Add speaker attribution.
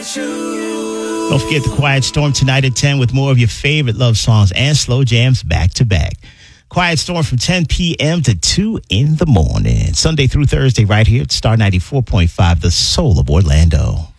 Speaker 1: Don't forget the Quiet Storm tonight at 10 with more of your favorite love songs and slow jams back to back. Quiet Storm from 10 p.m. to 2 in the morning. Sunday through Thursday right here at Star 94.5, the soul of Orlando.